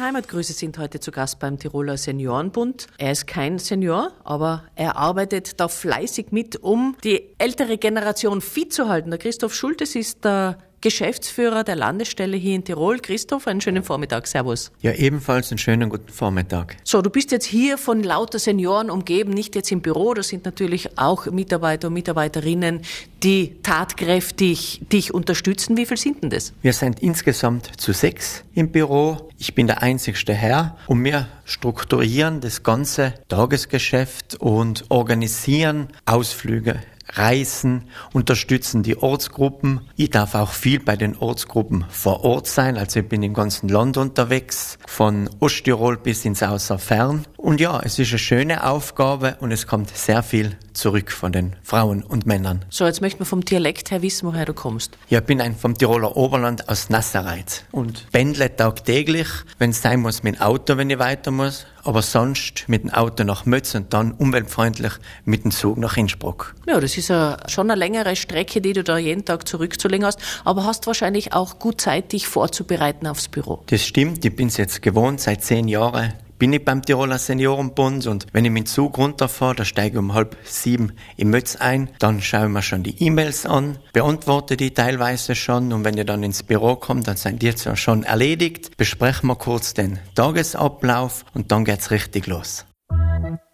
Heimatgrüße sind heute zu Gast beim Tiroler Seniorenbund. Er ist kein Senior, aber er arbeitet da fleißig mit, um die ältere Generation fit zu halten. Der Christoph Schultes ist der Geschäftsführer der Landesstelle hier in Tirol. Christoph, einen schönen Vormittag. Servus. Ja, ebenfalls einen schönen guten Vormittag. So, du bist jetzt hier von lauter Senioren umgeben, nicht jetzt im Büro. Da sind natürlich auch Mitarbeiter und Mitarbeiterinnen, die tatkräftig dich unterstützen. Wie viel sind denn das? Wir sind insgesamt zu 6 im Büro. Ich bin der einzigste Herr und wir strukturieren das ganze Tagesgeschäft und organisieren Ausflüge, Reisen, unterstützen die Ortsgruppen. Ich darf auch viel bei den Ortsgruppen vor Ort sein, also ich bin im ganzen Land unterwegs, von Osttirol bis ins Außerfern. Und ja, es ist eine schöne Aufgabe und es kommt sehr viel zurück von den Frauen und Männern. So, jetzt möchten wir vom Dialekt her wissen, woher du kommst. Ja, ich bin vom Tiroler Oberland aus Nassereit und pendle tagtäglich, wenn es sein muss, mit dem Auto, wenn ich weiter muss, aber sonst mit dem Auto nach Mötz und dann umweltfreundlich mit dem Zug nach Innsbruck. Ja, das ist schon eine längere Strecke, die du da jeden Tag zurückzulegen hast, aber hast wahrscheinlich auch gut Zeit, dich vorzubereiten aufs Büro. Das stimmt, ich bin es jetzt gewohnt, seit 10 Jahren bin ich beim Tiroler Seniorenbund und wenn ich mit dem Zug runterfahre, da steige ich um 6:30 im Mötz ein, dann schaue ich mir schon die E-Mails an, beantworte die teilweise schon und wenn ich dann ins Büro komme, dann sind die jetzt schon erledigt, besprechen wir kurz den Tagesablauf und dann geht's richtig los.